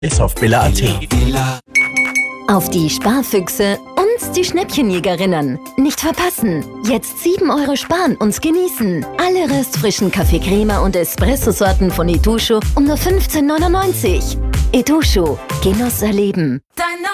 Ist auf Billa.at. Auf die Sparfüchse und die Schnäppchenjägerinnen. Nicht verpassen. Jetzt 7 € sparen und genießen. Alle restfrischen Kaffee Crema und Espresso-Sorten von Itochu um nur 15,99 €. Itochu. Genuss erleben. Dein